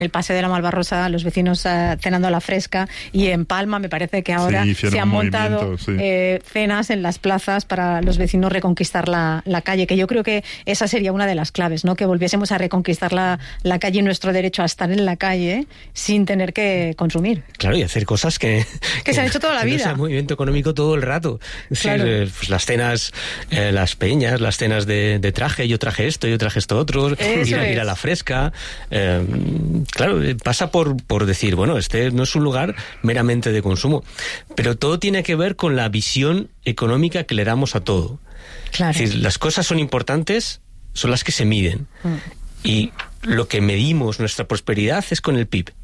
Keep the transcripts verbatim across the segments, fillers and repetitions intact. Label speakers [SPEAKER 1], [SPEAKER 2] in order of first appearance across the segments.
[SPEAKER 1] el Paseo de la Malvarrosa, los vecinos uh, cenando a la fresca, y en Palma me parece que ahora
[SPEAKER 2] sí,
[SPEAKER 1] se han montado sí. eh, cenas en las plazas para los vecinos reconquistar la, la calle, que yo creo que esa sería una de las claves, ¿no? Que volviésemos a reconquistar la, la calle y nuestro derecho a estar en la calle sin tener que consumir.
[SPEAKER 3] Claro, y hacer cosas que...
[SPEAKER 1] Que, que se han hecho toda la vida.
[SPEAKER 3] Que no sea movimiento económico todo el rato. Es
[SPEAKER 1] claro.
[SPEAKER 3] decir, pues las cenas, eh, las peñas, las cenas de, de traje, yo traje esto, yo traje esto otro, ir a, ir a la fresca... Eh, Claro, pasa por, por decir, bueno, este no es un lugar meramente de consumo, pero todo tiene que ver con la visión económica que le damos a todo.
[SPEAKER 1] Claro.
[SPEAKER 3] Es decir, las cosas son importantes, son las que se miden. Mm. Y lo que medimos nuestra prosperidad es con el P I B.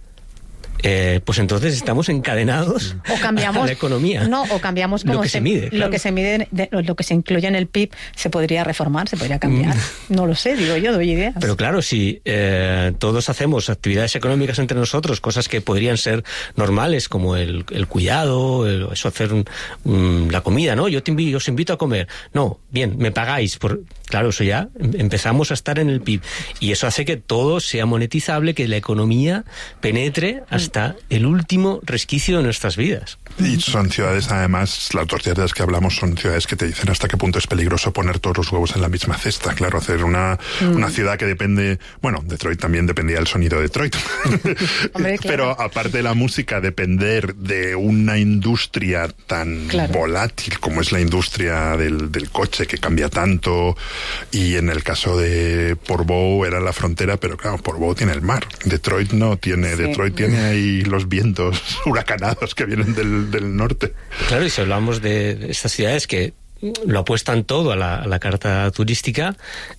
[SPEAKER 3] Eh, pues entonces estamos encadenados
[SPEAKER 1] o cambiamos,
[SPEAKER 3] a la economía.
[SPEAKER 1] No, o cambiamos como
[SPEAKER 3] lo que se, se mide. Claro.
[SPEAKER 1] Lo que se mide, de, lo que se incluye en el P I B se podría reformar, se podría cambiar. Mm. No lo sé, digo yo, doy ideas.
[SPEAKER 3] Pero claro, si eh, todos hacemos actividades económicas entre nosotros, cosas que podrían ser normales, como el, el cuidado, el, eso hacer un, un, la comida, ¿no? Yo te invito, os invito a comer. No, bien, me pagáis. Por, claro, eso ya empezamos a estar en el P I B. Y eso hace que todo sea monetizable, que la economía penetre hasta hasta el último resquicio de nuestras vidas.
[SPEAKER 2] Y son ciudades, además, las dos ciudades que hablamos son ciudades que te dicen hasta qué punto es peligroso poner todos los huevos en la misma cesta. Claro, hacer una, mm. una ciudad que depende... Bueno, Detroit también dependía del sonido de Detroit. Hombre, claro. Pero aparte de la música, depender de una industria tan claro. volátil como es la industria del, del coche, que cambia tanto, y en el caso de Portbou era la frontera, pero claro, Portbou tiene el mar. Detroit no tiene... Sí. Detroit tiene y los vientos huracanados que vienen del, del norte.
[SPEAKER 3] Claro, y si hablamos de estas ciudades que lo apuestan todo a la, a la carta turística,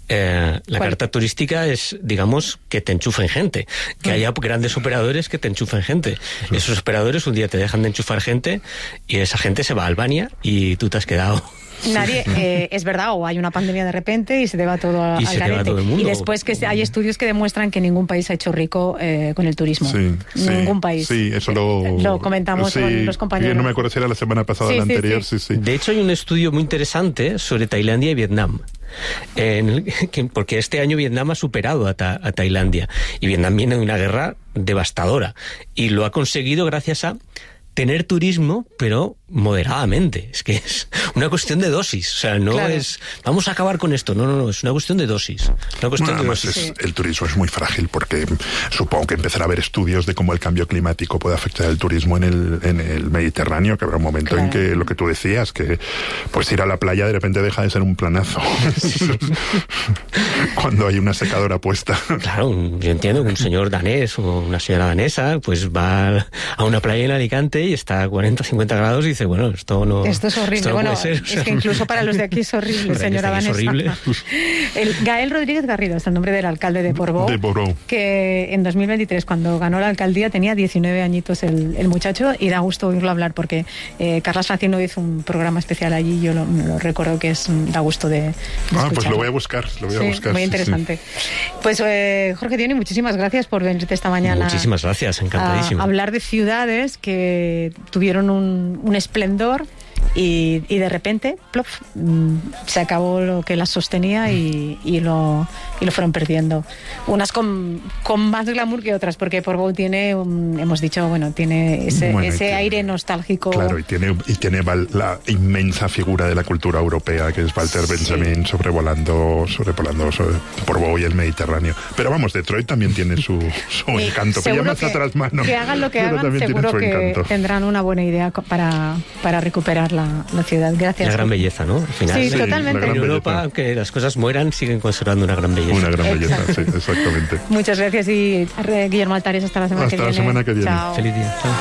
[SPEAKER 3] eh, la ¿Cuál? Carta turística es, digamos, que te enchufen gente, que haya grandes operadores que te enchufen gente. Sí. Esos operadores un día te dejan de enchufar gente y esa gente se va a Albania y tú te has quedado...
[SPEAKER 1] Nadie, eh, es verdad, o hay una pandemia de repente y se te va todo a,
[SPEAKER 3] y
[SPEAKER 1] al
[SPEAKER 3] se te va todo el mundo.
[SPEAKER 1] Y después que hay estudios que demuestran que ningún país ha hecho rico eh, con el turismo.
[SPEAKER 2] Sí,
[SPEAKER 1] ningún
[SPEAKER 2] sí,
[SPEAKER 1] país.
[SPEAKER 2] Sí, eso lo,
[SPEAKER 1] lo comentamos
[SPEAKER 2] sí,
[SPEAKER 1] con los compañeros.
[SPEAKER 2] No me acuerdo si era la semana pasada o
[SPEAKER 1] sí,
[SPEAKER 2] la
[SPEAKER 1] sí,
[SPEAKER 2] anterior.
[SPEAKER 1] sí.
[SPEAKER 2] Sí, sí.
[SPEAKER 3] De hecho, hay un estudio muy interesante sobre Tailandia y Vietnam. En el, que, porque este año Vietnam ha superado a, ta, a Tailandia. Y Vietnam viene de una guerra devastadora. Y lo ha conseguido gracias a tener turismo, pero moderadamente. Es que es una cuestión de dosis. O sea, no claro. es vamos a acabar con esto. No, no, no. Es una cuestión de dosis. Una cuestión
[SPEAKER 2] bueno,
[SPEAKER 3] de
[SPEAKER 2] además
[SPEAKER 3] dosis.
[SPEAKER 2] Es, el turismo es muy frágil porque supongo que empezará a haber estudios de cómo el cambio climático puede afectar el turismo en el, en el Mediterráneo, que habrá un momento claro. en que lo que tú decías, que pues ir a la playa de repente deja de ser un planazo. Cuando hay una secadora puesta.
[SPEAKER 3] Claro, un, yo entiendo que un señor danés o una señora danesa pues va a una playa en Alicante y está a cuarenta, cincuenta grados y dice, bueno, esto no...
[SPEAKER 1] Esto es horrible.
[SPEAKER 3] Esto no
[SPEAKER 1] bueno,
[SPEAKER 3] puede ser,
[SPEAKER 1] es o sea, que incluso para los de aquí es horrible, señora danesa. Es horrible. El Gael Rodríguez Garrido es el nombre del alcalde de Portbou.
[SPEAKER 2] De Portbou.
[SPEAKER 1] Que en dos mil veintitrés, cuando ganó la alcaldía, tenía diecinueve añitos el, el muchacho, y da gusto oírlo hablar porque eh, Carlas Francino hizo un programa especial allí y yo lo, lo recuerdo que es da gusto de, de
[SPEAKER 2] Ah, escuchar. Pues lo voy a buscar, lo voy a
[SPEAKER 1] sí,
[SPEAKER 2] buscar.
[SPEAKER 1] Muy interesante. Sí, sí. Pues eh, Jorge Dioni, muchísimas gracias por venirte esta mañana.
[SPEAKER 3] Muchísimas gracias, encantadísimo.
[SPEAKER 1] A hablar de ciudades que tuvieron un, un esplendor y, y de repente, plof, se acabó lo que las sostenía y, y, lo, y lo fueron perdiendo. Unas con, con más glamour que otras, porque Portbou tiene, un, hemos dicho, bueno, tiene ese, bueno, ese tiene, aire nostálgico.
[SPEAKER 2] Claro, y tiene, y tiene la inmensa figura de la cultura europea, que es Walter sí. Benjamin, sobrevolando, sobrevolando sobre Portbou y el Mediterráneo. Pero vamos, Detroit también tiene su, su encanto.
[SPEAKER 1] Seguro
[SPEAKER 2] más
[SPEAKER 1] que,
[SPEAKER 2] atrás manos,
[SPEAKER 1] que hagan lo que hagan, seguro que encanto. Tendrán una buena idea para, para recuperar la, la ciudad. Gracias.
[SPEAKER 3] La gran belleza, ¿no? Al final,
[SPEAKER 1] sí,
[SPEAKER 3] sí,
[SPEAKER 1] totalmente.
[SPEAKER 3] En Europa, aunque las cosas mueran, siguen conservando una gran belleza.
[SPEAKER 2] Una gran belleza, sí, exactamente.
[SPEAKER 1] Muchas gracias y Guillermo Altares, hasta la semana
[SPEAKER 2] hasta
[SPEAKER 1] que viene.
[SPEAKER 2] Hasta la semana que viene.
[SPEAKER 1] Chao.
[SPEAKER 3] Feliz día. Chao.